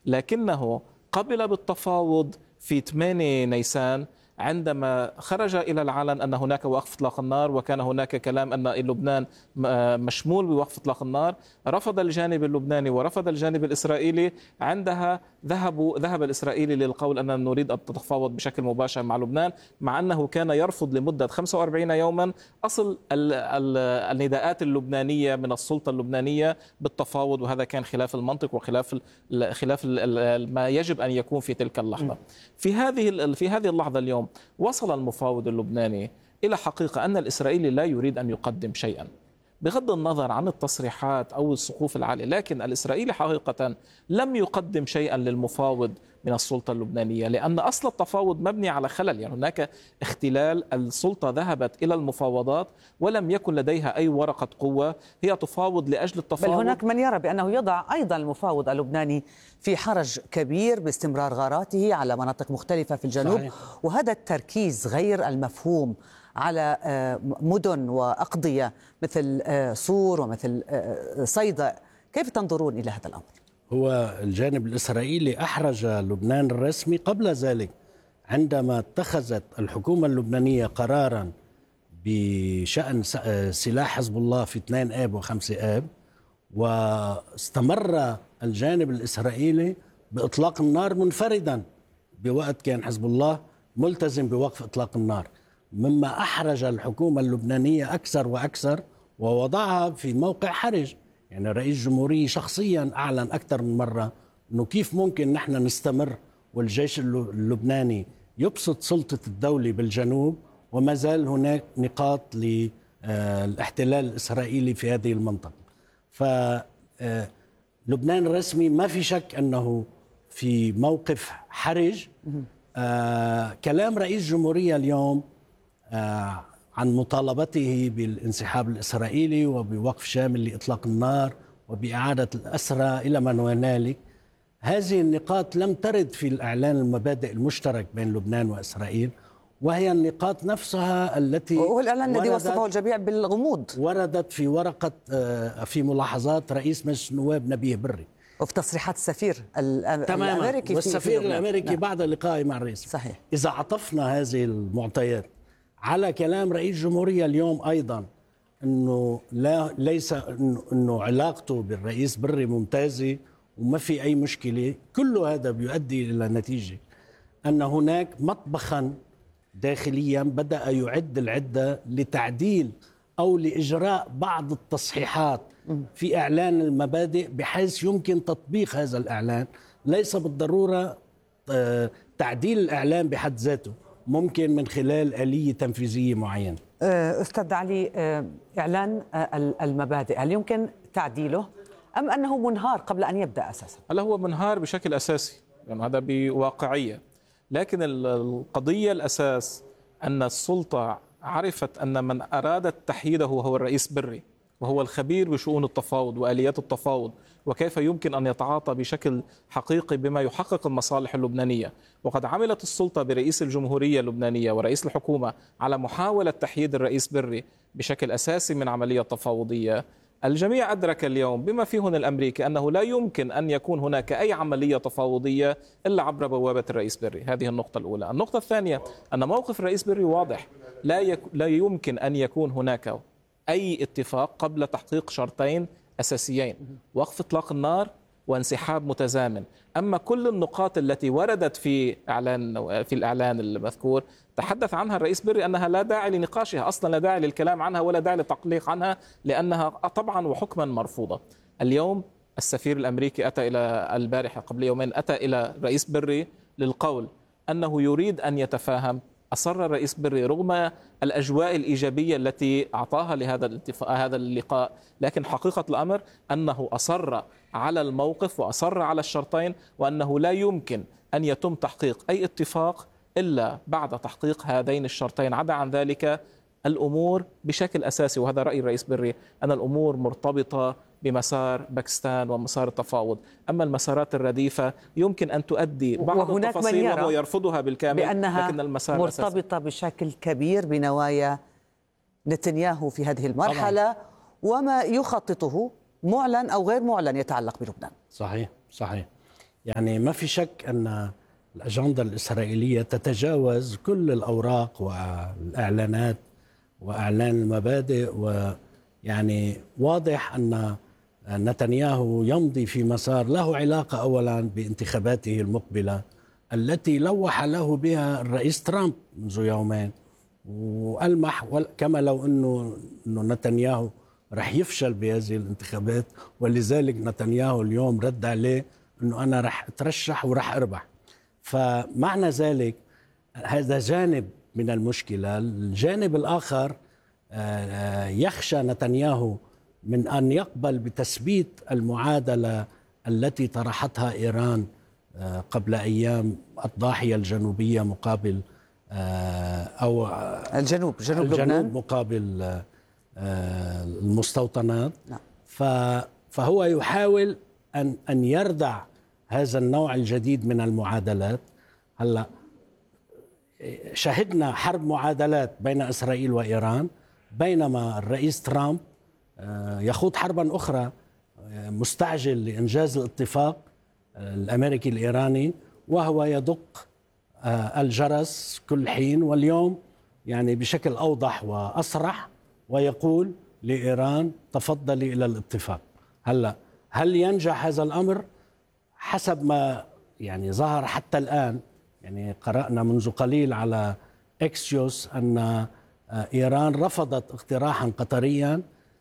لكنه قبل بالتفاوض في 8 نيسان عندما خرج إلى العلن أن هناك وقف إطلاق النار، وكان هناك كلام أن لبنان مشمول بوقف إطلاق النار. رفض الجانب اللبناني ورفض الجانب الإسرائيلي. عندها ذهب الإسرائيلي للقول أننا نريد أن نتفاوض بشكل مباشر مع لبنان، مع أنه كان يرفض لمدة 45 يوما أصل النداءات اللبنانية من السلطة اللبنانية بالتفاوض، وهذا كان خلاف المنطق وخلاف ما يجب أن يكون في تلك اللحظة. في هذه اللحظة اليوم وصل المفاوض اللبناني إلى حقيقة أن الإسرائيلي لا يريد أن يقدم شيئا بغض النظر عن التصريحات أو السقوف العالية، لكن الإسرائيلي حقيقة لم يقدم شيئا للمفاوض من السلطة اللبنانية، لأن أصل التفاوض مبني على خلل. يعني هناك اختلال، السلطة ذهبت إلى المفاوضات ولم يكن لديها أي ورقة قوة، هي تفاوض لأجل التفاوض. بل هناك من يرى بأنه يضع أيضا المفاوض اللبناني في حرج كبير باستمرار غاراته على مناطق مختلفة في الجنوب. صحيح. وهذا التركيز غير المفهوم على مدن وأقضية مثل صور ومثل صيدا، كيف تنظرون إلى هذا الأمر؟ هو الجانب الإسرائيلي أحرج لبنان الرسمي قبل ذلك عندما اتخذت الحكومة اللبنانية قرارا بشأن سلاح حزب الله في 2 آب و5 آب، واستمر الجانب الإسرائيلي بإطلاق النار منفردا بوقت كان حزب الله ملتزم بوقف إطلاق النار، مما أحرج الحكومة اللبنانية أكثر وأكثر ووضعها في موقع حرج. يعني رئيس الجمهورية شخصيا أعلن أكثر من مرة أنه كيف ممكن نحن نستمر والجيش اللبناني يبسط سلطة الدولة بالجنوب وما زال هناك نقاط للاحتلال الإسرائيلي في هذه المنطقة. فلبنان الرسمي ما في شك أنه في موقف حرج. كلام رئيس الجمهورية اليوم عن مطالبته بالانسحاب الإسرائيلي وبوقف شامل لإطلاق النار وبإعادة الأسرى إلى ما هنالك، هذه النقاط لم ترد في الإعلان المبادئ المشترك بين لبنان وإسرائيل، وهي النقاط نفسها التي وهو الإعلان الذي وصفه الجميع بالغموض، وردت في ورقة في ملاحظات رئيس مجلس النواب نبيه بري وفي تصريحات السفير الأمريكي، والسفير الأمريكي بعد لقائه مع الرئيس. صحيح. إذا عطفنا هذه المعطيات على كلام رئيس الجمهورية اليوم أيضا أنه ليس أنه علاقته بالرئيس بري ممتازة وما في أي مشكلة، كل هذا بيؤدي إلى نتيجة أن هناك مطبخا داخليا بدأ يعد العدة لتعديل أو لإجراء بعض التصحيحات في إعلان المبادئ بحيث يمكن تطبيق هذا الإعلان. ليس بالضرورة تعديل الإعلان بحد ذاته، ممكن من خلال آلية تنفيذية معينة. أستاذ علي، إعلان المبادئ هل يمكن تعديله أم أنه منهار قبل أن يبدأ أساسا؟ هل هو منهار بشكل أساسي، يعني هذا بواقعية، لكن القضية الأساس أن السلطة عرفت أن من أرادت تحييده هو الرئيس بري، وهو الخبير بشؤون التفاوض وآليات التفاوض وكيف يمكن أن يتعاطى بشكل حقيقي بما يحقق المصالح اللبنانية. وقد عملت السلطة برئيس الجمهورية اللبنانية ورئيس الحكومة على محاولة تحييد الرئيس بري بشكل أساسي من عملية تفاوضية. الجميع أدرك اليوم بما فيهن الأمريكي أنه لا يمكن أن يكون هناك أي عملية تفاوضية إلا عبر بوابة الرئيس بري. هذه النقطة الأولى. النقطة الثانية أن موقف الرئيس بري واضح، لا يمكن أن يكون هناك أي اتفاق قبل تحقيق شرطين أساسيين: وقف إطلاق النار وانسحاب متزامن. أما كل النقاط التي وردت في الإعلان المذكور تحدث عنها الرئيس بري أنها لا داعي لنقاشها أصلا، لا داعي للكلام عنها ولا داعي للتعليق عنها، لأنها طبعا وحكما مرفوضة. اليوم السفير الأمريكي أتى إلى البارحة قبل يومين أتى إلى رئيس بري للقول أنه يريد أن يتفاهم. أصر الرئيس بري رغم الأجواء الإيجابية التي أعطاها هذا اللقاء، لكن حقيقة الأمر أنه أصر على الموقف وأصر على الشرطين، وأنه لا يمكن أن يتم تحقيق أي اتفاق إلا بعد تحقيق هذين الشرطين. عدا عن ذلك الأمور بشكل أساسي، وهذا رأي الرئيس بري، أن الأمور مرتبطة بمسار باكستان ومسار التفاوض. أما المسارات الرديفة يمكن أن تؤدي بعض التفاصيل وهو يرفضها بالكامل، بأنها لكن المسار مرتبطة بشكل كبير بنوايا نتنياهو في هذه المرحلة طبعا، وما يخططه معلن أو غير معلن يتعلق بلبنان. صحيح. يعني ما في شك أن الأجندة الإسرائيلية تتجاوز كل الأوراق والإعلانات وإعلان المبادئ، ويعني واضح أن نتنياهو يمضي في مسار له علاقة أولا بانتخاباته المقبلة التي لوح له بها الرئيس ترامب منذ يومين، وألمح كما لو أنه نتنياهو رح يفشل بهذه الانتخابات، ولذلك نتنياهو اليوم رد عليه أنه أنا رح أترشح ورح أربح. فمعنى ذلك هذا جانب من المشكلة. الجانب الآخر يخشى نتنياهو من أن يقبل بتثبيت المعادلة التي طرحتها إيران قبل أيام، الضاحية الجنوبية مقابل أو جنوب لبنان مقابل المستوطنات. نعم. فهو يحاول أن يردع هذا النوع الجديد من المعادلات. هلا شهدنا حرب معادلات بين إسرائيل وإيران، بينما الرئيس ترامب يخوض حربا أخرى، مستعجل لإنجاز الاتفاق الأمريكي الإيراني، وهو يدق الجرس كل حين، واليوم يعني بشكل أوضح وأصرح ويقول لإيران تفضلي إلى الاتفاق. هلا هل ينجح هذا الأمر؟ حسب ما يعني ظهر حتى الآن، يعني قرأنا منذ قليل على إكسيوس أن إيران رفضت اقتراحا قطريا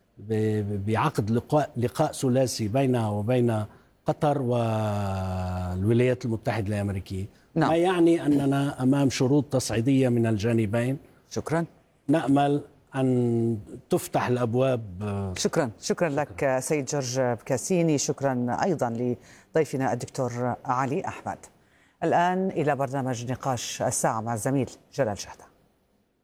بعقد لقاء ثلاثي بينها وبين قطر والولايات المتحدة الأمريكية. نعم. ما يعني أننا أمام شروط تصعيدية من الجانبين. شكرا. نأمل أن تفتح الأبواب. شكرا لك سيد جورج بكاسيني. شكرا أيضا لضيفنا الدكتور علي أحمد. الآن إلى برنامج نقاش الساعة مع الزميل جلال شهدة.